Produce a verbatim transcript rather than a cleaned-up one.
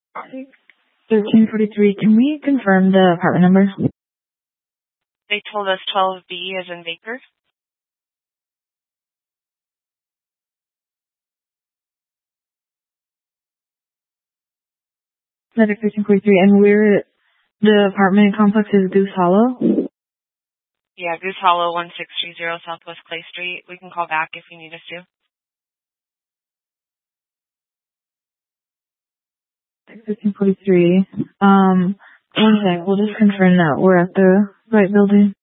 thirteen forty-three. Can we confirm the apartment number? They told us twelve B as in Baker. Medic thirteen forty-three. And we're, the apartment complex is Goose Hollow? Yeah, Goose Hollow, one six three zero Southwest Clay Street. We can call back if you need us to. thirteen forty-three. Um, one sec. We'll just confirm that we're at the right building.